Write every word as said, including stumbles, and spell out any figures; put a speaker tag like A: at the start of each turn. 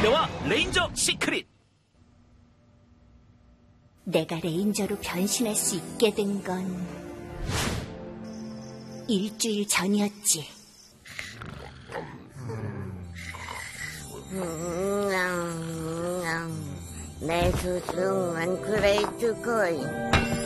A: 선배와 레인저 시크릿.
B: 내가 레인저로 변신할 수 있게 된 건 일주일 전이었지.
C: 내 소중한 그레이트 코인.